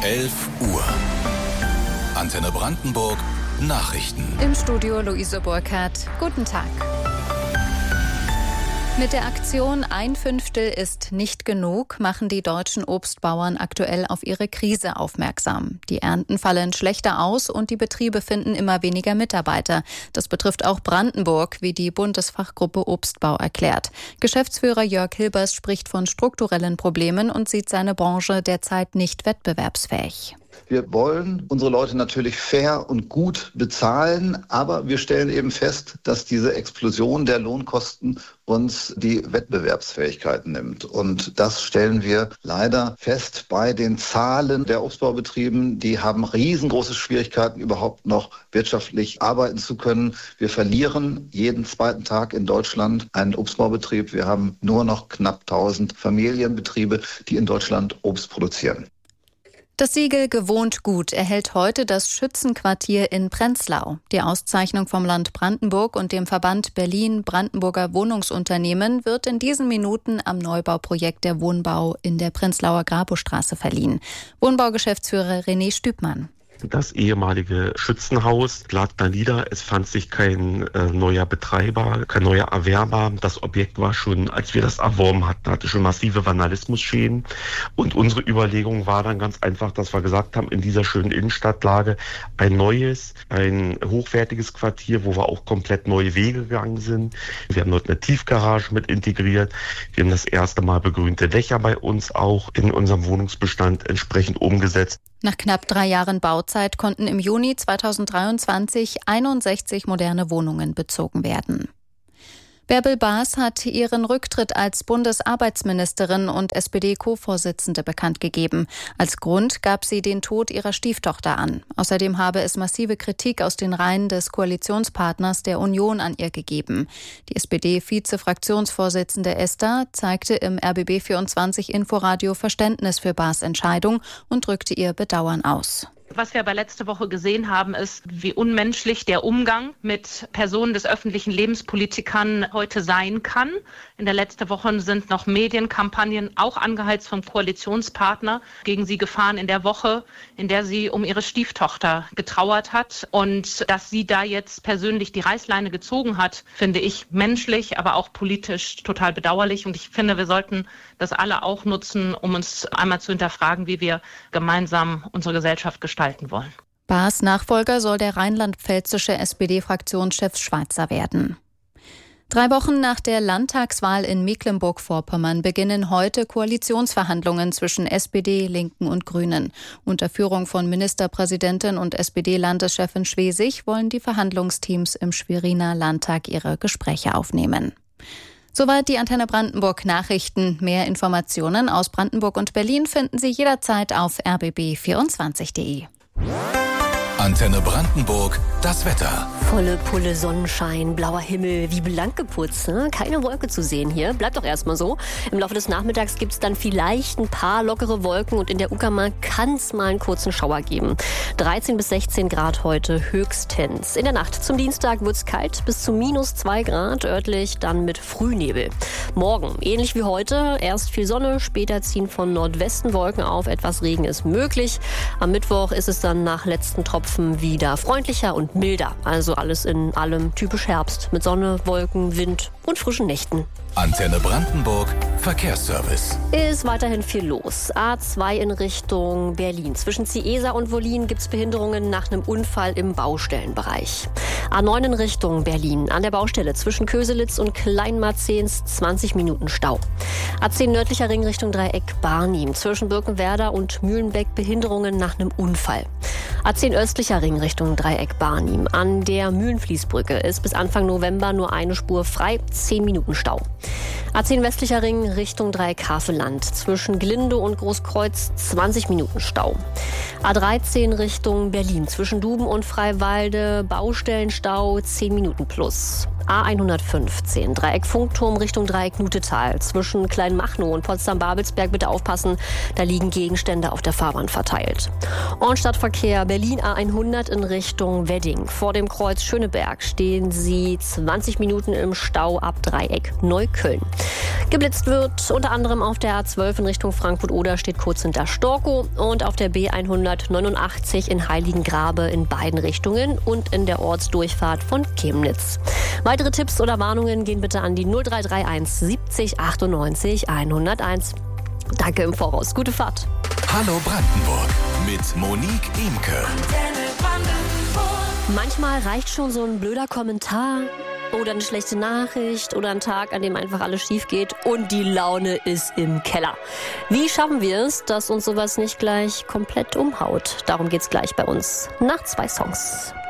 11 Uhr. Antenne Brandenburg, Nachrichten. Im Studio Luise Burkhardt. Guten Tag. Mit der Aktion Ein Fünftel ist nicht genug machen die deutschen Obstbauern aktuell auf ihre Krise aufmerksam. Die Ernten fallen schlechter aus und die Betriebe finden immer weniger Mitarbeiter. Das betrifft auch Brandenburg, wie die Bundesfachgruppe Obstbau erklärt. Geschäftsführer Jörg Hilbers spricht von strukturellen Problemen und sieht seine Branche derzeit nicht wettbewerbsfähig. Wir wollen unsere Leute natürlich fair und gut bezahlen, aber wir stellen eben fest, dass diese Explosion der Lohnkosten uns die Wettbewerbsfähigkeit nimmt. Und das stellen wir leider fest bei den Zahlen der Obstbaubetrieben. Die haben riesengroße Schwierigkeiten, überhaupt noch wirtschaftlich arbeiten zu können. Wir verlieren jeden zweiten Tag in Deutschland einen Obstbaubetrieb. Wir haben nur noch knapp 1000 Familienbetriebe, die in Deutschland Obst produzieren. Das Siegel Gewohnt gut erhält heute das Schützenquartier in Prenzlau. Die Auszeichnung vom Land Brandenburg und dem Verband Berlin-Brandenburger Wohnungsunternehmen wird in diesen Minuten am Neubauprojekt der Wohnbau in der Prenzlauer Grabostraße verliehen. Wohnbaugeschäftsführer René Stübmann. Das ehemalige Schützenhaus lag da nieder. Es fand sich kein neuer Betreiber, kein neuer Erwerber. Das Objekt war schon, als wir das erworben hatten, hatte schon massive Vandalismusschäden. Und unsere Überlegung war dann ganz einfach, dass wir gesagt haben, in dieser schönen Innenstadtlage ein neues, ein hochwertiges Quartier, wo wir auch komplett neue Wege gegangen sind. Wir haben dort eine Tiefgarage mit integriert. Wir haben das erste Mal begrünte Dächer bei uns auch in unserem Wohnungsbestand entsprechend umgesetzt. Nach knapp 3 Jahren Bauzeit konnten im Juni 2023 61 moderne Wohnungen bezogen werden. Bärbel Baas hat ihren Rücktritt als Bundesarbeitsministerin und SPD-Co-Vorsitzende bekannt gegeben. Als Grund gab sie den Tod ihrer Stieftochter an. Außerdem habe es massive Kritik aus den Reihen des Koalitionspartners der Union an ihr gegeben. Die SPD-Vize-Fraktionsvorsitzende Esther zeigte im RBB24 Inforadio Verständnis für Baas' Entscheidung und drückte ihr Bedauern aus. Was wir aber letzte Woche gesehen haben, ist, wie unmenschlich der Umgang mit Personen des öffentlichen Lebens, Politikern heute sein kann. In der letzten Woche sind noch Medienkampagnen, auch angeheizt vom Koalitionspartner, gegen sie gefahren in der Woche, in der sie um ihre Stieftochter getrauert hat. Und dass sie da jetzt persönlich die Reißleine gezogen hat, finde ich menschlich, aber auch politisch total bedauerlich. Und ich finde, wir sollten das alle auch nutzen, um uns einmal zu hinterfragen, wie wir gemeinsam unsere Gesellschaft gestalten wollen. Baas' Nachfolger soll der rheinland-pfälzische SPD-Fraktionschef Schweizer werden. 3 Wochen nach der Landtagswahl in Mecklenburg-Vorpommern beginnen heute Koalitionsverhandlungen zwischen SPD, Linken und Grünen. Unter Führung von Ministerpräsidentin und SPD-Landeschefin Schwesig wollen die Verhandlungsteams im Schweriner Landtag ihre Gespräche aufnehmen. Soweit die Antenne Brandenburg Nachrichten. Mehr Informationen aus Brandenburg und Berlin finden Sie jederzeit auf rbb24.de. Antenne Brandenburg, das Wetter. Volle Pulle Sonnenschein, blauer Himmel, wie blank geputzt. Ne? Keine Wolke zu sehen hier. Bleibt doch erstmal so. Im Laufe des Nachmittags gibt es dann vielleicht ein paar lockere Wolken und in der Uckermark kann es mal einen kurzen Schauer geben. 13 bis 16 Grad heute höchstens. In der Nacht zum Dienstag wird es kalt, bis zu -2 Grad, örtlich dann mit Frühnebel. Morgen, ähnlich wie heute, erst viel Sonne, später ziehen von Nordwesten Wolken auf, etwas Regen ist möglich. Am Mittwoch ist es dann nach letzten Tropfen wieder freundlicher und milder. Also alles in allem typisch Herbst mit Sonne, Wolken, Wind und frischen Nächten. Antenne Brandenburg, Verkehrsservice. Ist weiterhin viel los. A2 in Richtung Berlin. Zwischen Ciesa und Wollin gibt es Behinderungen nach einem Unfall im Baustellenbereich. A9 in Richtung Berlin. An der Baustelle zwischen Köselitz und Kleinmarzens 20 Minuten Stau. A10 nördlicher Ring Richtung Dreieck Barnim. Zwischen Birkenwerder und Mühlenbeck Behinderungen nach einem Unfall. A10 östlicher Ring Richtung Dreieck Barnim. An der Mühlenfließbrücke ist bis Anfang November nur eine Spur frei, 10 Minuten Stau. A10 westlicher Ring Richtung Dreieck Havelland. Zwischen Glinde und Großkreuz 20 Minuten Stau. A13 Richtung Berlin. Zwischen Duben und Freiwalde Baustellenstau 10 Minuten plus. A115, Dreieck Funkturm Richtung Dreieck Nutetal. Zwischen Kleinmachnow und Potsdam-Babelsberg bitte aufpassen, da liegen Gegenstände auf der Fahrbahn verteilt. Ornstadtverkehr Berlin A100 in Richtung Wedding. Vor dem Kreuz Schöneberg stehen Sie 20 Minuten im Stau ab Dreieck Neukölln. Geblitzt wird unter anderem auf der A12 in Richtung Frankfurt-Oder, steht kurz hinter Storkow, und auf der B189 in Heiligengrabe in beiden Richtungen und in der Ortsdurchfahrt von Chemnitz. Weitere Tipps oder Warnungen gehen bitte an die 0331 70 98 101. Danke im Voraus. Gute Fahrt. Hallo Brandenburg mit Monique Imke. Manchmal reicht schon so ein blöder Kommentar oder eine schlechte Nachricht oder ein Tag, an dem einfach alles schief geht und die Laune ist im Keller. Wie schaffen wir es, dass uns sowas nicht gleich komplett umhaut? Darum geht's gleich bei uns nach 2 Songs.